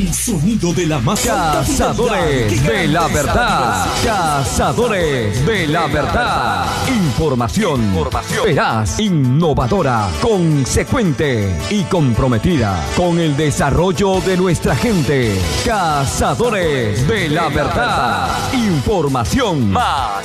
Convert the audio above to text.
El sonido de la más alta Cazadores fidelidad, de la verdad. Cazadores de la verdad. Información veraz, innovadora, consecuente y comprometida con el desarrollo de nuestra gente. Cazadores de la verdad. Información más